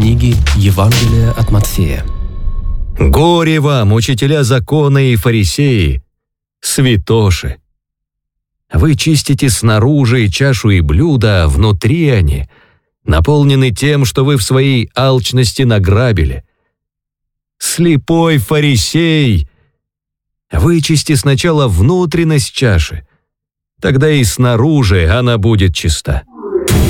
книги Евангелия от Матфея. Горе вам, учителя закона и фарисеи, святоши! Вы чистите снаружи чашу и блюдо, а внутри они наполнены тем, что вы в своей алчности награбили. Слепой фарисей! Вычисти сначала внутренность чаши, тогда и снаружи она будет чиста.